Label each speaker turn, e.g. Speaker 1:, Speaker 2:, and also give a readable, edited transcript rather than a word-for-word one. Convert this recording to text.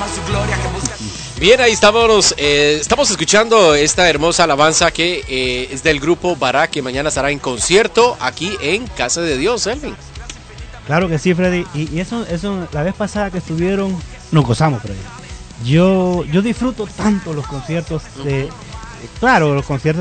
Speaker 1: Bien, ahí estamos, estamos escuchando esta hermosa alabanza que es del grupo Bará, que mañana estará en concierto aquí en Casa de Dios, Elvin.
Speaker 2: Claro que sí, Freddy, y eso la vez pasada que estuvieron, nos gozamos, Freddy. Yo disfruto tanto los conciertos, claro, los conciertos